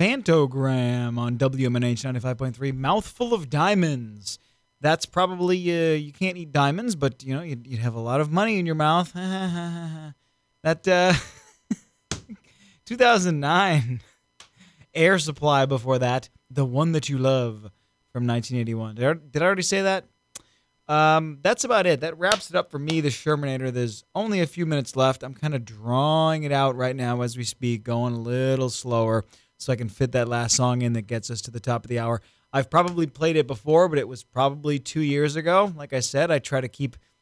Phantogram on WMNH 95.3. Mouthful of Diamonds. That's probably, you can't eat diamonds, but, you'd have a lot of money in your mouth. That, 2009. Air Supply before that. The One That You Love from 1981. Did I already say that? That's about it. That wraps it up for me, the Shermanator. There's only a few minutes left. I'm kind of drawing it out right now as we speak, going a little slower so I can fit that last song in that gets us to the top of the hour. I've probably played it before, but it was probably 2 years ago. Like I said, I try to keep